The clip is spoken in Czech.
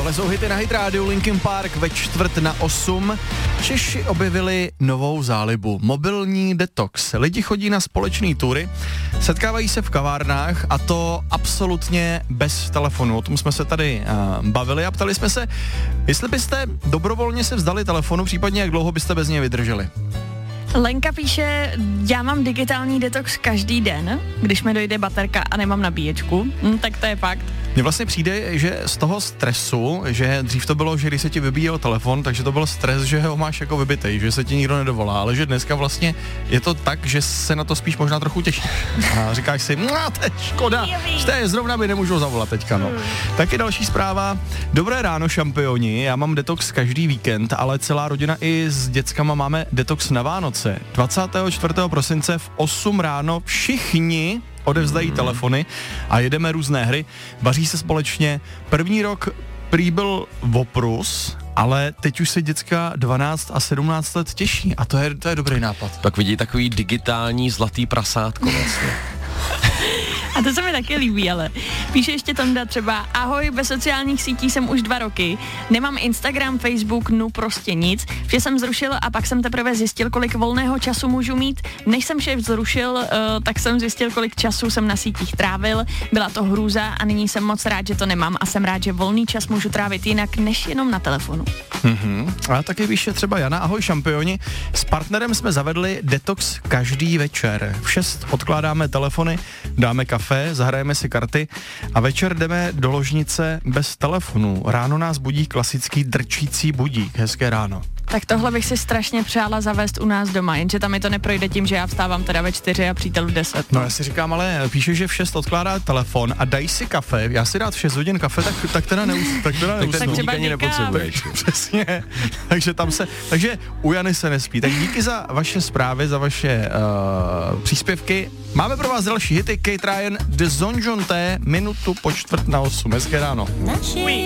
Tohle jsou hity na Hit Radio, Linkin Park ve 7:45. Češi objevili novou zálibu, mobilní detox. Lidi chodí na společné tury, setkávají se v kavárnách a to absolutně bez telefonu. O tom jsme se tady bavili a ptali jsme se, jestli byste dobrovolně se vzdali telefonu, případně jak dlouho byste bez něj vydrželi. Lenka píše, já mám digitální detox každý den, když mi dojde baterka a nemám nabíječku, tak to je fakt. Mně vlastně přijde, že z toho stresu, že dřív to bylo, že když se ti vybíjel telefon, takže to byl stres, že ho máš jako vybitej, že se ti nikdo nedovolá, ale že dneska vlastně je to tak, že se na to spíš možná trochu těší. A říkáš si, to je škoda, že zrovna mi nemůžu zavolat teďka, no. Taky další zpráva. Dobré ráno, šampioni, já mám detox každý víkend, ale celá rodina i s dětskama máme detox na Vánoce. 24. prosince v 8 ráno všichni odevzdají telefony a jedeme různé hry, vaří se společně. První rok prý byl oprus, ale teď už se děcka 12 a 17 let těší a to je dobrý nápad. Tak vidí takový digitální zlatý prasátko vlastně. A to se mi taky líbí, ale píše ještě Tonda třeba, ahoj, bez sociálních sítí jsem už 2 roky, nemám Instagram, Facebook, prostě nic, vše jsem zrušil a pak jsem teprve zjistil, kolik volného času můžu mít, než jsem vše zrušil, tak jsem zjistil, kolik času jsem na sítích trávil, byla to hrůza a nyní jsem moc rád, že to nemám a jsem rád, že volný čas můžu trávit jinak, než jenom na telefonu. A taky píše třeba Jana, ahoj šampioni, s partnerem jsme zavedli detox každý večer, v 6 odkládáme telefony, dáme kafe, zahrajeme si karty a večer jdeme do ložnice bez telefonu. Ráno nás budí klasický drčící budík. Hezké ráno. Tak tohle bych si strašně přála zavést u nás doma, jenže tam mi to neprojde tím, že já vstávám teda ve 4 a přítel v 10. No já si říkám, ale píše, že v 6 odkládá telefon a dají si kafe. Já si dát v 6 hodin kafe, tak teda neusnu. Tak ten budík ani nepotřebuješ. Přesně. Takže u Jany se nespí. Tak díky za vaše zprávy, za vaše příspěvky. Máme pro vás další hity. Kate Ryan, The Zonjonte, minutu po 7:45. Hezké ráno.